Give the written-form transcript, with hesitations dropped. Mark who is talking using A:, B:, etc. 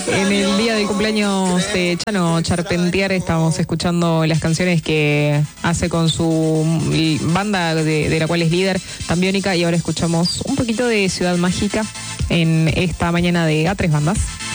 A: En el día del cumpleaños de Chano Charpentier estábamos escuchando las canciones que hace con su banda de la cual es líder, Tambiónica, y ahora escuchamos un poquito de Ciudad Mágica en esta mañana de A3 Bandas.